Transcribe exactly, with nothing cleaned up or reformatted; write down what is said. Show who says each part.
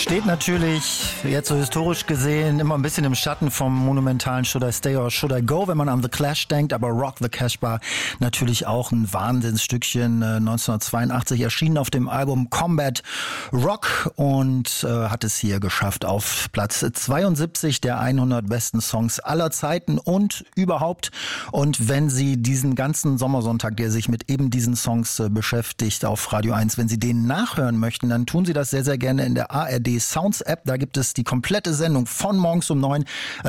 Speaker 1: Steht natürlich, jetzt so historisch gesehen, immer ein bisschen im Schatten vom monumentalen Should I Stay or Should I Go, wenn man an The Clash denkt, aber Rock the Casbah natürlich auch ein Wahnsinnsstückchen, äh, neunzehnhundertzweiundachtzig erschienen auf dem Album Combat Rock und äh, hat es hier geschafft auf Platz zweiundsiebzig der hundert besten Songs aller Zeiten und überhaupt. Und wenn Sie diesen ganzen Sommersonntag, der sich mit eben diesen Songs äh, beschäftigt, auf Radio eins, wenn Sie den nachhören möchten, dann tun Sie das sehr, sehr gerne in der A R D Sounds App. Da gibt es die komplette Sendung von morgens um neun